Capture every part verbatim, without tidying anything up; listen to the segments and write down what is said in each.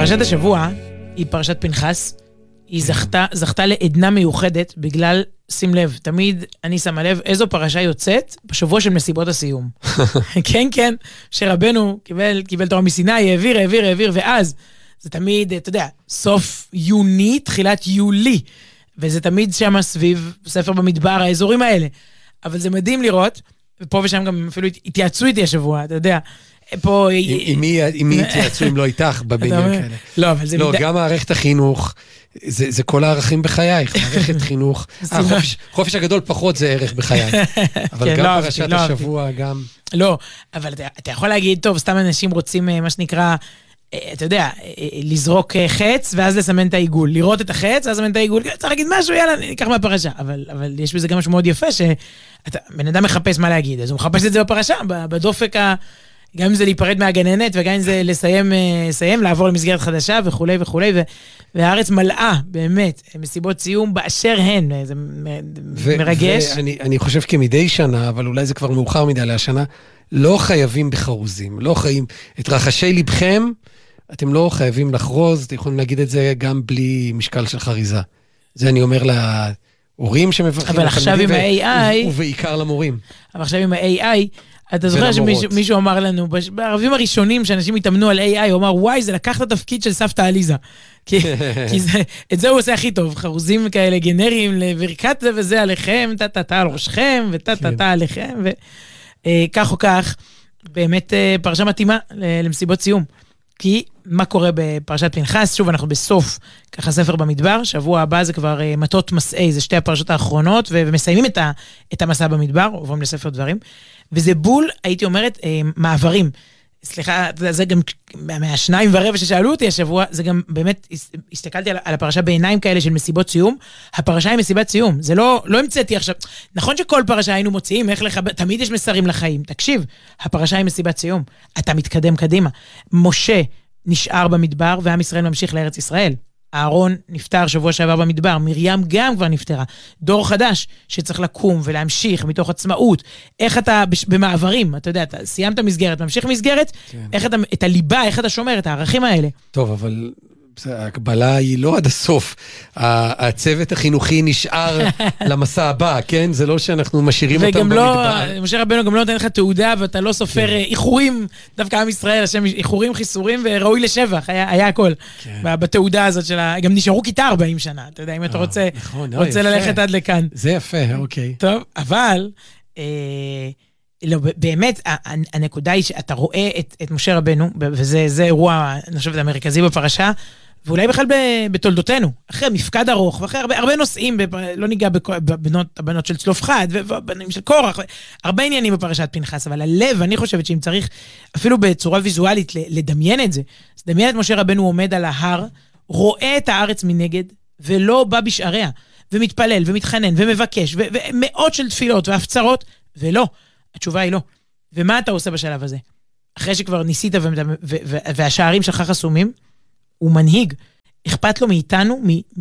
פרשת השבוע היא פרשת פנחס, היא זכתה, זכתה לעדנה מיוחדת בגלל, שים לב, תמיד אני שמה לב איזו פרשה יוצאת בשבוע של מסיבות הסיום. כן, כן, שרבנו קיבל, קיבל תורה מסיני, העביר, העביר, העביר, ואז זה תמיד, אתה יודע, סוף יוני, תחילת יולי, וזה תמיד שם סביב ספר במדבר, האזורים האלה. אבל זה מדהים לראות, ופה ושם גם אפילו התייעצו איתי השבוע, אתה יודע, פה... עם מי התייעצו אם לא איתך בבניין כאלה? לא, אבל זה... לא, גם מערכת החינוך, זה כל הערכים בחייך, מערכת חינוך. חופש הגדול פחות זה ערך בחייך. אבל גם פרשת השבוע, גם... לא, אבל אתה יכול להגיד, טוב, סתם אנשים רוצים, מה שנקרא, אתה יודע, לזרוק חץ, ואז לסמן את העיגול. לראות את החץ, ואז לסמן את העיגול. צריך להגיד משהו, יאללה, ניקח מהפרשה. אבל יש בזה גם משהו מאוד יפה, שבן אדם מחפש מה להגיד. אז הוא מחפש את זה בפרשה, בדופק ה... גם אם זה להיפרד מהגננת, וגם אם זה לסיים, לסיים, לעבור למסגרת חדשה וכו' וכו', והארץ מלאה, באמת, מסיבות סיום באשר הן, זה מרגש. ואני חושב כמדי שנה, אבל אולי זה כבר מאוחר מדי להשנה, לא חייבים בחרוזים, לא חיים, את רחשי לבכם, אתם לא חייבים לחרוז, אתם יכולים להגיד את זה גם בלי משקל של חריזה. זה אני אומר להורים שמברכים. אבל עכשיו עם ה-איי איי... ובעיקר למורים. אבל עכשיו עם ה-איי איי... אתה זוכר שמישהו אמר לנו, בערבים הראשונים שאנשים התאמנו על איי איי, הוא אמר, וואי, זה לקח את התפקיד של סבתא עליזה. כי את זה הוא עושה הכי טוב, חרוזים כאלה גנריים, לברכת זה וזה עליכם, טה-טה-טה על ראשכם, וטה-טה-טה עליכם, וכך או כך, באמת פרשה מתאימה למסיבות סיום. כי מה קורה בפרשת פנחס? שוב, אנחנו בסוף, ככה ספר במדבר, שבוע הבא זה כבר מטות מסעי, זה שתי הפרשות האחרונות, ומסיימים את המסע במדבר, עוברים לספר דברים. וזה בול, הייתי אומרת, מעברים. סליחה, זה גם מהשניים ורבע ששאלו אותי השבוע, זה גם באמת, הסתכלתי על הפרשה בעיניים כאלה של מסיבות סיום, הפרשה היא מסיבת סיום, זה לא, לא המצאתי עכשיו, נכון שכל פרשה היינו מוציאים, איך לך, תמיד יש מסרים לחיים, תקשיב, הפרשה היא מסיבת סיום, אתה מתקדם קדימה. משה נשאר במדבר, ועם ישראל ממשיך לארץ ישראל. אהרון נפטר שבוע שעבר במדבר, מרים גם כבר נפטרה. דור חדש שצריך לקום ולהמשיך מתוך עצמאות. איך אתה במעברים, אתה יודע, אתה סיימת מסגרת, ממשיך מסגרת, כן. איך אתה, את הליבה, איך אתה שומר את הערכים האלה. טוב, אבל ההקבלה היא לא עד הסוף. הצוות החינוכי נשאר למסע הבא, כן? זה לא שאנחנו משאירים אותם במדבר. משה רבנו גם לא נותן לך תעודה, ואתה לא סופר איחורים, דווקא עם ישראל, השם איחורים, חיסורים, וראוי לשבח, היה הכל. בתעודה הזאת שלה, גם נשארו כיתה ארבעים שנה, אתה יודע, אם אתה רוצה ללכת עד לכאן. זה יפה, אוקיי. טוב, אבל... לא, באמת, הנקודה היא שאתה רואה את, את משה רבנו, וזה אירוע, אני חושבת, המרכזי בפרשה, ואולי בכלל בתולדותינו, אחרי מפקד ארוך, ואחרי הרבה, הרבה נושאים, לא ניגע בבנות, הבנות של צלופחד, ובנים של קורח, הרבה עניינים בפרשת פנחס, אבל הלב, אני חושבת שאם צריך, אפילו בצורה ויזואלית, לדמיין את זה, אז דמיין את משה רבנו עומד על ההר, רואה את הארץ מנגד, ולא בא בשעריה, ומתפלל, ומתחנן, ומבקש, ומאות של תפילות, והפצרות, ולא. התשובה היא לא. ומה אתה עושה בשלב הזה? אחרי שכבר ניסית והשערים שלך חסומים, הוא מנהיג. אכפת לו מאיתנו,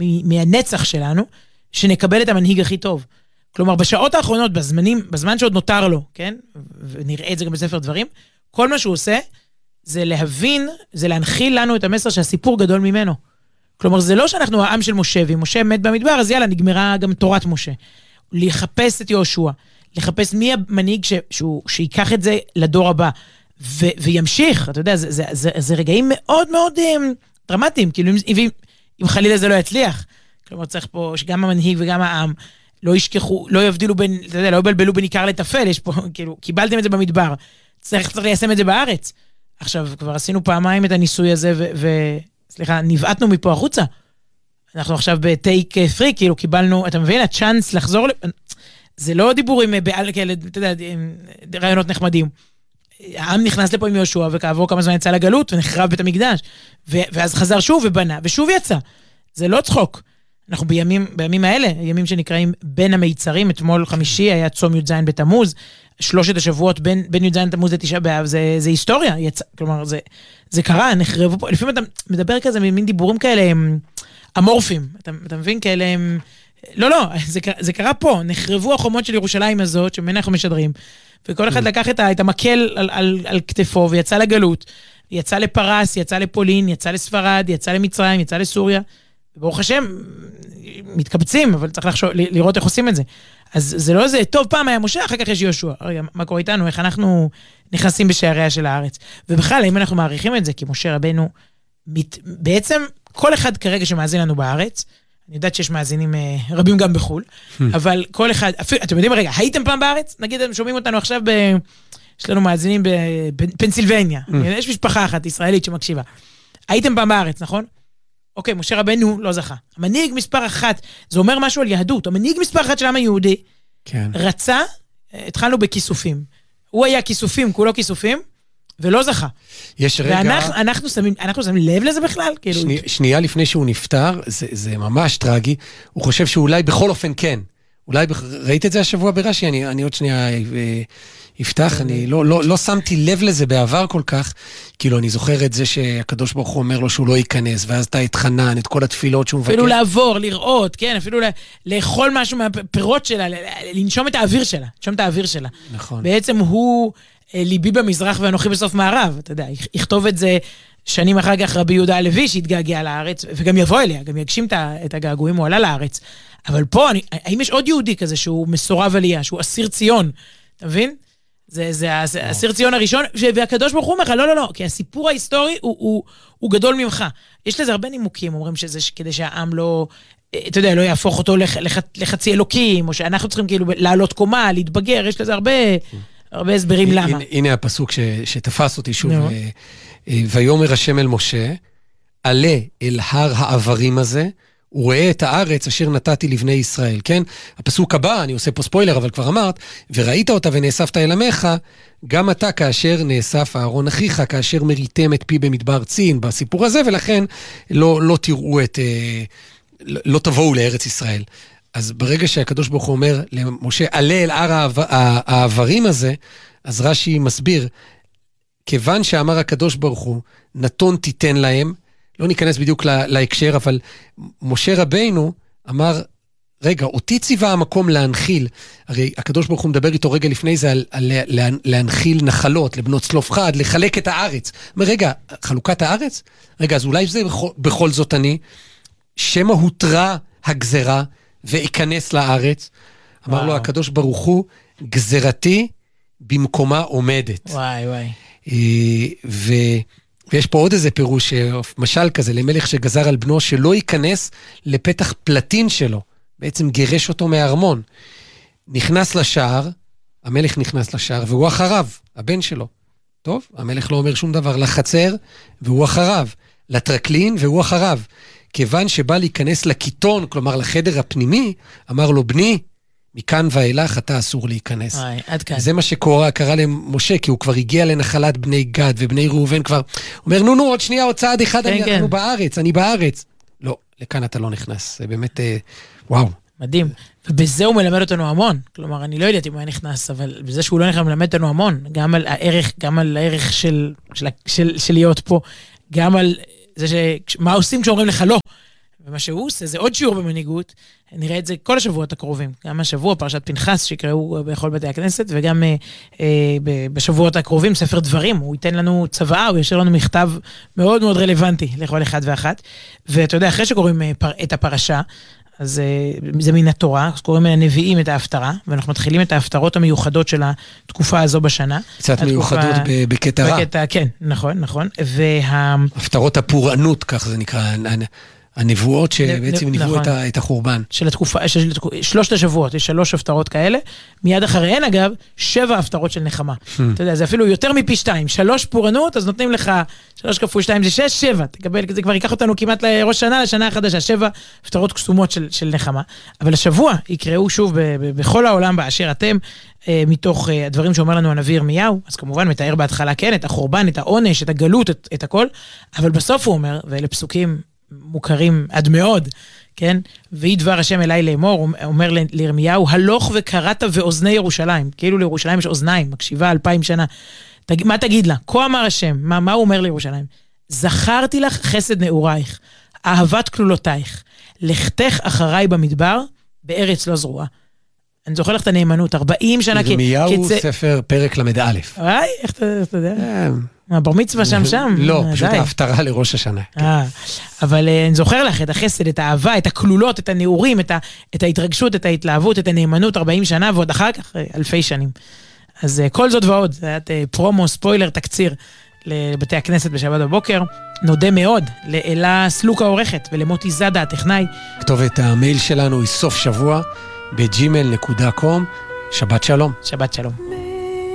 מהנצח שלנו, שנקבל את המנהיג הכי טוב. כלומר, בשעות האחרונות, בזמנים, בזמן שעוד נותר לו, כן? ונראה את זה גם בספר דברים, כל מה שהוא עושה, זה להבין, זה להנחיל לנו את המסר שהסיפור גדול ממנו. כלומר, זה לא שאנחנו העם של משה, ואם משה מת במדבר, אז יאללה, נגמרה גם תורת משה. לחפש את יהושע. לחפש מי המנהיג ש, שהוא, שיקח את זה לדור הבא, ו, וימשיך, אתה יודע, זה, זה, זה, זה רגעים מאוד מאוד um, דרמטיים, כאילו אם, אם, אם חלילה זה לא יצליח, כלומר צריך פה שגם המנהיג וגם העם לא ישכחו, לא יבדילו בין, אתה יודע, לא יבלבלו בין עיקר לטפל, יש פה, כאילו, קיבלתם את זה במדבר, צריך, צריך ליישם את זה בארץ. עכשיו, כבר עשינו פעמיים את הניסוי הזה, ו, ו סליחה, נבעטנו מפה החוצה. אנחנו עכשיו בטייק פרי, כאילו קיבלנו, אתה מבין, הצ'אנס לחזור, זה לא דיבורים בעל כאלה, אתה יודע, רעיונות נחמדים. העם נכנס לפה עם יהושע, וכעבור כמה זמן יצא לגלות, ונחרב בית המקדש, ואז חזר שוב ובנה, ושוב יצא. זה לא צחוק. אנחנו בימים, בימים האלה, ימים שנקראים בין המיצרים, אתמול חמישי היה צום י"ז בתמוז, שלושת השבועות בין, בין י"ז בתמוז לתשעה באב, זה, זה היסטוריה, יצא, כלומר, זה, זה קרה, נחרבו פה, לפעמים אתה מדבר כזה, מין דיבורים כאלה, הם אמורפים, אתה, אתה מבין, כאלה הם, לא, לא, זה, זה קרה פה, נחרבו החומות של ירושלים הזאת, שממנה אנחנו משדרים, וכל אחד לקח את, את המקל על, על, על כתפו, ויצא לגלות, יצא לפרס, יצא לפולין, יצא לספרד, יצא למצרים, יצא לסוריה, וברוך השם, מתקבצים, אבל צריך לחשוב, לראות איך עושים את זה. אז זה לא איזה, טוב, פעם היה משה, אחר כך יש יהושע. רגע, מה קורה איתנו? איך אנחנו נכנסים בשעריה של הארץ? ובכלל, אם אנחנו מעריכים את זה, כי משה רבנו, מת, בעצם, כל אחד כרגע שמאזין לנו בארץ, אני יודעת שיש מאזינים רבים גם בחול, אבל כל אחד, אפילו, אתם יודעים, רגע, הייתם פעם בארץ? נגיד, אתם שומעים אותנו עכשיו ב... יש לנו מאזינים בפנסילבניה. יש משפחה אחת ישראלית שמקשיבה. הייתם פעם בארץ, נכון? אוקיי, משה רבנו לא זכה. המנהיג מספר אחת, זה אומר משהו על יהדות. המנהיג מספר אחת של העם היהודי, כן. רצה, התחלנו בכיסופים. הוא היה כיסופים, כולו כיסופים, ולא זכה. יש רגע... ואנחנו אנחנו שמים, אנחנו שמים לב לזה בכלל? כאילו... שני, שנייה לפני שהוא נפטר, זה, זה ממש טרגי, הוא חושב שאולי בכל אופן כן. אולי, ראית את זה השבוע ברש"י? אני, אני עוד שנייה יפתח, אני לא, לא, לא שמתי לב לזה בעבר כל כך, כאילו אני זוכר את זה שהקדוש ברוך הוא אומר לו שהוא לא ייכנס, ואז אתה התחנן, את כל התפילות שהוא מבקש. אפילו לעבור, לראות, כן, אפילו לאכול משהו מהפירות שלה, לנשום את האוויר שלה, לנשום את האוויר שלה. נכון. בעצם הוא ליבי במזרח ואנוכי בסוף מערב, אתה יודע, יכתוב את זה שנים אחר כך רבי יהודה הלוי שהתגעגע לארץ, וגם יבוא אליה, גם יגשים את הגעגועים, הוא עלה לארץ. אבל פה, אני, האם יש עוד יהודי כזה שהוא מסורב עלייה, שהוא אסיר ציון, אתה מבין? זה, זה, זה אסיר ציון הראשון, והקדוש ברוך הוא אומר לך, לא, לא, לא, כי הסיפור ההיסטורי הוא, הוא, הוא גדול ממך. יש לזה הרבה נימוקים, אומרים שזה כדי שהעם לא, אתה יודע, לא יהפוך אותו לח, לח, לחצי אלוקים, או שאנחנו צריכים כאילו לעלות קומה, להתבגר, יש לזה הרבה, הרבה הסברים למה. הנה, הנה הפסוק ש, שתפס אותי שוב, ו, ויאמר השם אל משה, עלה אל הר העברים הזה, הוא רואה את הארץ אשר נתתי לבני ישראל, כן? הפסוק הבא, אני עושה פה ספוילר, אבל כבר אמרת, וראית אותה ונאספת אל עמך, גם אתה כאשר נאסף אהרון אחיך, כאשר מריתם את פי במדבר צין, בסיפור הזה, ולכן לא, לא תראו את, לא תבואו לארץ ישראל. אז ברגע שהקדוש ברוך הוא אומר למשה, עלה אל הר העברים הזה, אז רש"י מסביר, כיוון שאמר הקדוש ברוך הוא, נתון תיתן להם, לא ניכנס בדיוק להקשר, אבל משה רבינו אמר, רגע, אותי ציווה המקום להנחיל, הרי הקדוש ברוך הוא מדבר איתו רגע לפני זה, על, על להנחיל נחלות, לבנות צלופחד, לחלק את הארץ. אומר, רגע, חלוקת הארץ? רגע, אז אולי זה בכל, בכל זאת אני, שמה הותרה הגזרה, ואיכנס לארץ. אמר וואו. לו הקדוש ברוך הוא, גזרתי במקומה עומדת. וואי, וואי. ו... ויש פה עוד איזה פירוש, משל כזה, למלך שגזר על בנו, שלא ייכנס לפתח פלטין שלו, בעצם גירש אותו מהארמון. נכנס לשער, המלך נכנס לשער, והוא אחריו, הבן שלו. טוב, המלך לא אומר שום דבר, לחצר, והוא אחריו, לטרקלין, והוא אחריו. כיוון שבא להיכנס לכיתון, כלומר לחדר הפנימי, אמר לו, בני, מכאן ואילך אתה אסור להיכנס. וואי, עד כאן. זה מה שקורה, קרה למשה, כי הוא כבר הגיע לנחלת בני גד ובני ראובן כבר. הוא אומר, נו, נו, עוד שנייה, עוד צעד אחד, כן, אני, כן. אנחנו בארץ, אני בארץ. לא, לכאן אתה לא נכנס. זה באמת, אה, וואו. מדהים. ובזה הוא מלמד אותנו המון. כלומר, אני לא יודעת אם הוא היה נכנס, אבל בזה שהוא לא נכנס, מלמד אותנו המון. גם על הערך, גם על הערך של, של, של, של להיות פה. גם על זה ש... מה עושים כשאומרים לך לא. ומה שהוא עושה, זה עוד שיעור במנהיגות. נראה את זה כל השבועות הקרובים. גם השבוע, פרשת פנחס, שיקראו בכל בתי הכנסת, וגם אה, אה, בשבועות הקרובים, ספר דברים. הוא ייתן לנו צוואה, הוא ישאיר לנו מכתב מאוד מאוד רלוונטי לכל אחד ואחת. ואתה יודע, אחרי שקוראים אה, פר, את הפרשה, אז אה, זה מן התורה, אז קוראים מהנביאים את ההפטרה, ואנחנו מתחילים את ההפטרות המיוחדות של התקופה הזו בשנה. קצת מיוחדות בקטע רע. בקטע, כן, נכון, נכון. וה... הפטרות הפורענות, כך זה נקרא, הנבואות שבעצם נבואו את, את החורבן. של התקופה, של שלושת השבועות, יש שלוש הפטרות כאלה, מיד אחריהן אגב, שבע הפטרות של נחמה. אתה יודע, זה אפילו יותר מפי שתיים, שלוש פורענות, אז נותנים לך, שלוש כפול שתיים זה שש, שבע, תקבל, זה כבר ייקח אותנו כמעט לראש שנה, לשנה החדשה, שבע הפטרות קסומות של, של נחמה. אבל השבוע יקראו שוב ב, ב, בכל העולם באשר אתם, מתוך הדברים שאומר לנו הנביא ירמיהו, אז כמובן מתאר בהתחלה כן, את החורבן, את העונש, את הגלות, את, את הכל, אבל בסוף הוא אומר, ואלה פסוקים מוכרים עד מאוד, כן? ויהי דבר השם אליי לאמור, אומר לירמיהו, הלוך וקראת ואוזני ירושלים, כאילו לירושלים יש אוזניים, מקשיבה אלפיים שנה, תג... מה תגיד לה? כה אמר השם, מה, מה הוא אומר לירושלים? זכרתי לך חסד נעורייך, אהבת כלולותייך, לכתך אחריי במדבר, בארץ לא זרועה. אני זוכר לך את הנאמנות, ארבעים שנה... ירמיהו ספר פרק למד א'. וואי, איך אתה יודע? הבר מצווה שם שם? לא, פשוט ההפטרה לראש השנה. אבל אני זוכר לך את החסד, את האהבה, את הכלולות, את הנעורים, את ההתרגשות, את ההתלהבות, את הנאמנות, ארבעים שנה, ועוד אחר כך אלפי שנים. אז כל זאת ועוד, זה היה פרומו, ספוילר, תקציר לבתי הכנסת בשבת בבוקר. נודה מאוד לאלה סלוקה עורכת ולמוטי זדה הטכנאי. כתובת המייל שלנו היא סוף שבוע ב-ג'ימייל דוט קום. שבת שלום. שבת שלום.